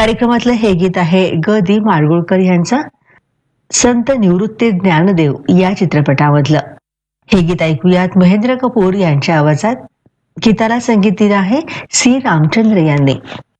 कार्यक्रमातलं हे गीत आहे ग दी माडगुळकर यांचं संत निवृत्ती ज्ञानदेव या चित्रपटामधलं. हे गीत ऐकूयात महेंद्र कपूर यांच्या आवाजात. गीताला संगीत दिलं आहे सी रामचंद्र यांनी.